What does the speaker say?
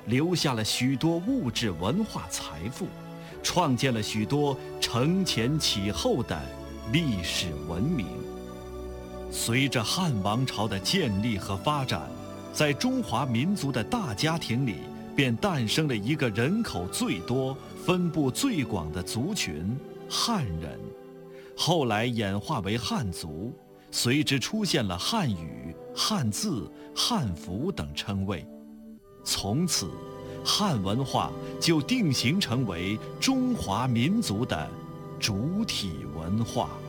留下了许多物质文化财富，创建了许多承前启后的历史文明。随着汉王朝的建立和发展，在中华民族的大家庭里，便诞生了一个人口最多、分布最广的族群——汉人。后来演化为汉族，随之出现了汉语、汉字、汉服等称谓。从此，汉文化就定型成为中华民族的主体文化。